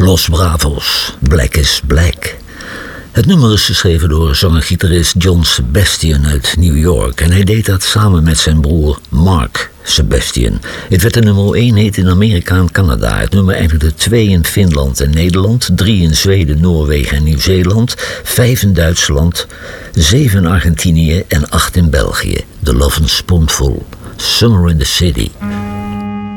Los Bravos, Black is Black. Het nummer is geschreven door zanger-gitarist John Sebastian uit New York. En hij deed dat samen met zijn broer Mark Sebastian. Het werd de nummer 1 hit in Amerika en Canada. Het nummer eindigde 2 in Finland en Nederland, 3 in Zweden, Noorwegen en Nieuw-Zeeland, 5 in Duitsland, 7 in Argentinië en 8 in België. The Lovin' Spoonful, Summer in the City.